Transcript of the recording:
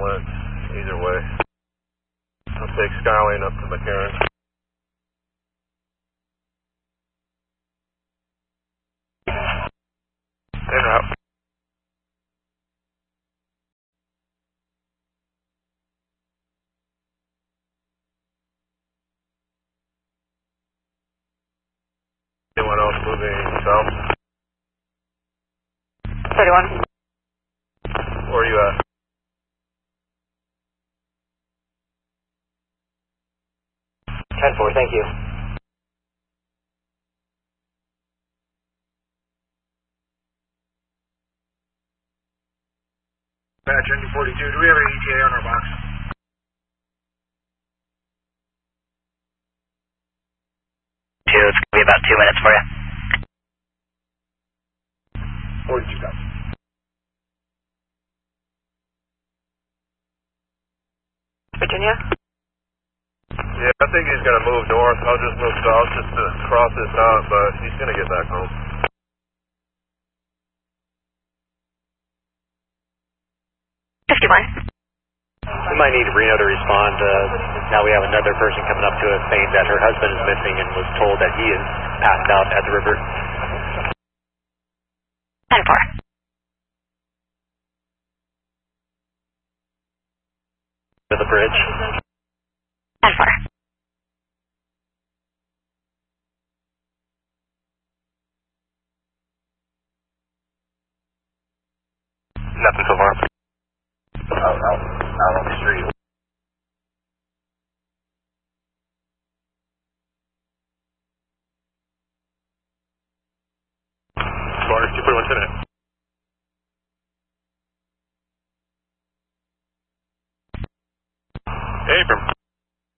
went either way. I'll take Skylane up to McCarran. En route. Anyone else moving south? 31. Where are you at? Ten-4, thank you. Batch ND42, do we have an ETA on our box? Two, it's going to be about 2 minutes for you. 42 cops. Virginia? Yeah, I think he's going to move north. I'll just move south just to cross this out, but he's going to get back home. 51. We might need Reno to respond. Now we have another person coming up to us saying that her husband is missing and was told that he is passed out at the river. 10-4. To the bridge. 10-4. Nothing so far. Out on the street. Squadron 241 Senate. Abram.